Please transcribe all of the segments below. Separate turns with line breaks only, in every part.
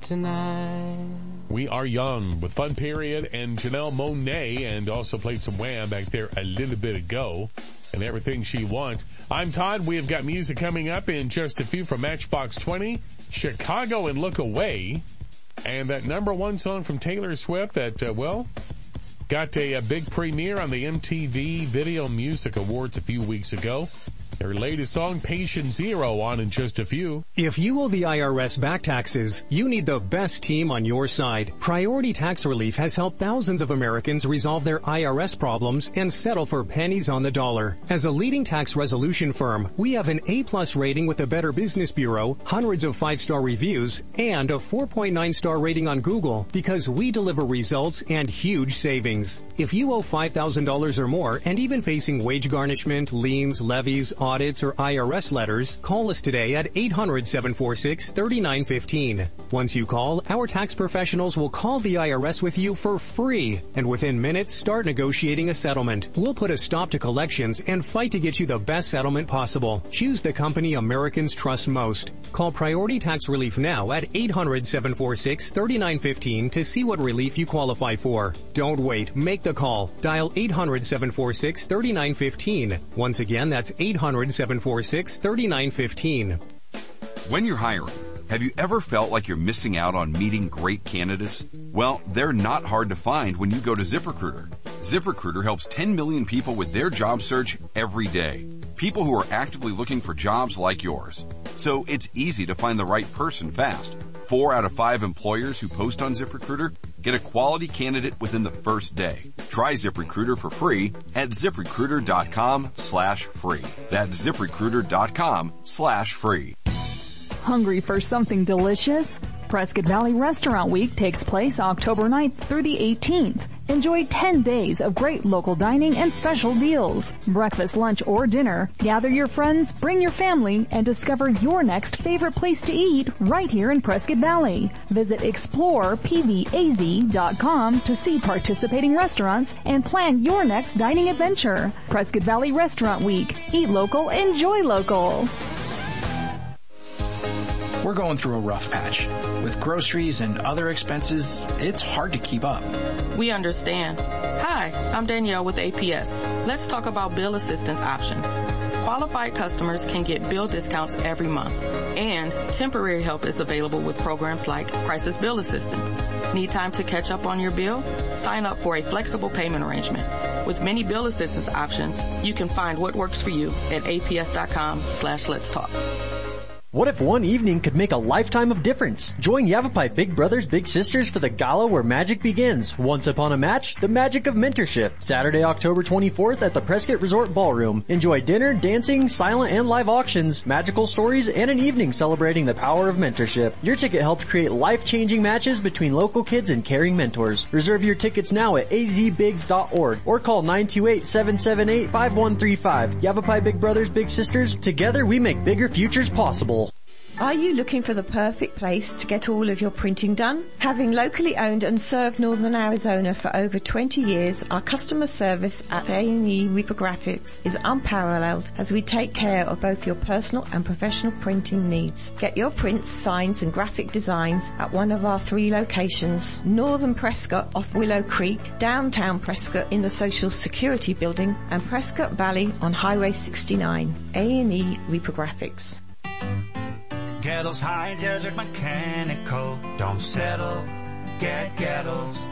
tonight.
We Are Young with Fun Period and Janelle Monáe, and also played some Wham back there a little bit ago, and Everything She Wants. I'm Todd. We have got music coming up in just a few from Matchbox 20, Chicago and Look Away, and that number one song from Taylor Swift that, got a big premiere on the MTV Video Music Awards a few weeks ago. Their latest song, Patient Zero, on in just a few.
If you owe the IRS back taxes, you need the best team on your side. Priority Tax Relief has helped thousands of Americans resolve their IRS problems and settle for pennies on the dollar. As a leading tax resolution firm, we have an A+ rating with the Better Business Bureau, hundreds of 5-star reviews, and a 4.9-star rating on Google because we deliver results and huge savings. If you owe $5,000 or more and even facing wage garnishment, liens, levies, audits, or IRS letters, call us today at 800-746-3915. Once you call, our tax professionals will call the IRS with you for free, and within minutes start negotiating a settlement. We'll put a stop to collections and fight to get you the best settlement possible. Choose the company Americans trust most. Call Priority Tax Relief now at 800-746-3915 to see what relief you qualify for. Don't wait. Make the call. Dial 800-746-3915. Once again, that's 800-746-3915.
When you're hiring, have you ever felt like you're missing out on meeting great candidates? Well, they're not hard to find when you go to ZipRecruiter. ZipRecruiter helps 10 million people with their job search every day. People who are actively looking for jobs like yours. So it's easy to find the right person fast. 4 out of 5 employers who post on ZipRecruiter get a quality candidate within the first day. Try ZipRecruiter for free at ZipRecruiter.com/free. That's ZipRecruiter.com/free.
Hungry for something delicious? Prescott Valley Restaurant Week takes place October 9th through the 18th. Enjoy 10 days of great local dining and special deals. Breakfast, lunch, or dinner. Gather your friends, bring your family, and discover your next favorite place to eat right here in Prescott Valley. Visit explorepvaz.com to see participating restaurants and plan your next dining adventure. Prescott Valley Restaurant Week. Eat local, enjoy local.
We're going through a rough patch. With groceries and other expenses, it's hard to keep up.
We understand. Hi, I'm Danielle with APS. Let's talk about bill assistance options. Qualified customers can get bill discounts every month, and temporary help is available with programs like Crisis Bill Assistance. Need time to catch up on your bill? Sign up for a flexible payment arrangement. With many bill assistance options, you can find what works for you at aps.com/let's talk.
What if one evening could make a lifetime of difference? Join Yavapai Big Brothers Big Sisters for the gala where magic begins. Once upon a match, the magic of mentorship. Saturday, October 24th at the Prescott Resort Ballroom. Enjoy dinner, dancing, silent and live auctions, magical stories, and an evening celebrating the power of mentorship. Your ticket helps create life-changing matches between local kids and caring mentors. Reserve your tickets now at azbigs.org or call 928-778-5135. Yavapai Big Brothers Big Sisters. Together we make bigger futures possible.
Are you looking for the perfect place to get all of your printing done? Having locally owned and served Northern Arizona for over 20 years, our customer service at A&E Reprographics is unparalleled as we take care of both your personal and professional printing needs. Get your prints, signs and graphic designs at one of our 3 locations: Northern Prescott off Willow Creek, downtown Prescott in the Social Security Building, and Prescott Valley on Highway 69. A&E Reprographics.
Gettles High Desert Mechanical. Don't settle, get Gettles.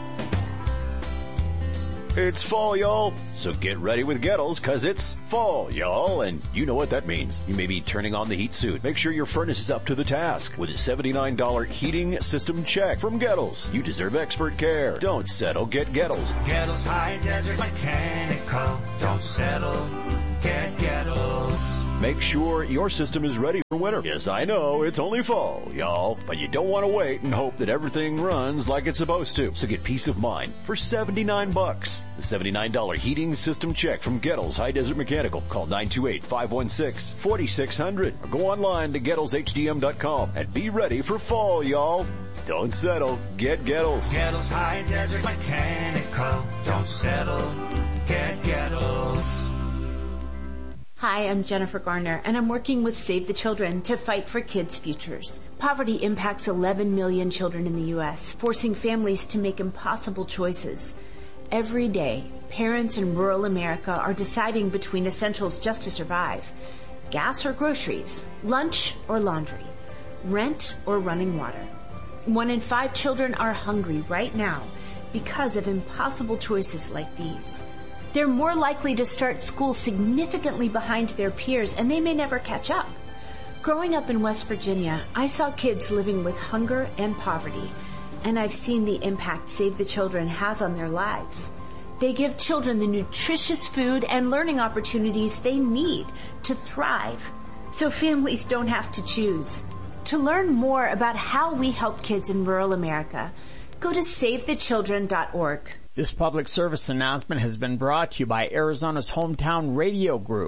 It's fall, y'all. So get ready with Gettles, cause it's fall, y'all. And you know what that means. You may be turning on the heat soon. Make sure your furnace is up to the task with a $79 heating system check from Gettles. You deserve expert care. Don't settle, get Gettles.
Gettles High Desert Mechanical. Don't settle, get Gettles.
Make sure your system is ready for winter. Yes, I know, it's only fall, y'all, but you don't want to wait and hope that everything runs like it's supposed to. So get peace of mind for $79. The $79 heating system check from Gettles High Desert Mechanical. Call 928-516-4600 or go online to GettlesHDM.com and be ready for fall, y'all. Don't settle, get Gettles.
Gettles High Desert Mechanical. Don't settle, get Gettles.
Hi, I'm Jennifer Garner, and I'm working with Save the Children to fight for kids' futures. Poverty impacts 11 million children in the U.S., forcing families to make impossible choices. Every day, parents in rural America are deciding between essentials just to survive. Gas or groceries, lunch or laundry, rent or running water. 1 in 5 children are hungry right now because of impossible choices like these. They're more likely to start school significantly behind their peers, and they may never catch up. Growing up in West Virginia, I saw kids living with hunger and poverty, and I've seen the impact Save the Children has on their lives. They give children the nutritious food and learning opportunities they need to thrive, so families don't have to choose. To learn more about how we help kids in rural America, go to SaveTheChildren.org.
This public service announcement has been brought to you by Arizona's Hometown Radio Group.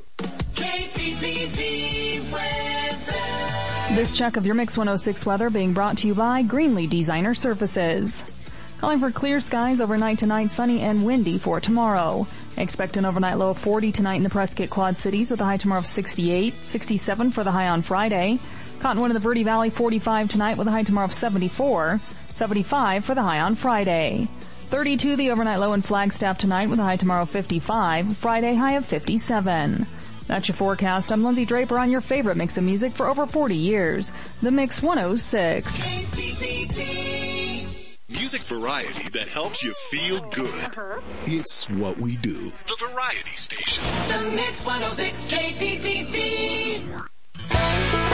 KPPV weather.
This check of your Mix 106 weather being brought to you by Greenlee Designer Services. Calling for clear skies overnight tonight, sunny and windy for tomorrow. Expect an overnight low of 40 tonight in the Prescott Quad Cities with a high tomorrow of 68, 67 for the high on Friday. Cottonwood in the Verde Valley 45 tonight with a high tomorrow of 74, 75 for the high on Friday. 32 the overnight low in Flagstaff tonight with a high tomorrow of 55, Friday high of 57. That's your forecast. I'm Lindsay Draper on your favorite mix of music for over 40 years. The Mix 106.
Music variety that helps you feel good. It's what we do. The Variety Station.
The Mix 106 KPPV.